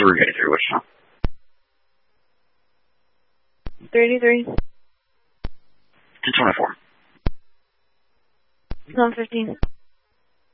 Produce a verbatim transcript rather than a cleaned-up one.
three eighty-three, which now? thirty-three. two twenty-four. one fifteen.